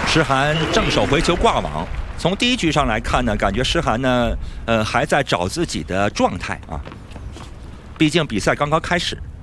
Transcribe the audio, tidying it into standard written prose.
诗涵正手回球挂网。从第一局上来看呢，感觉诗涵呢，还在找自己的状态啊。毕竟比赛刚刚开始。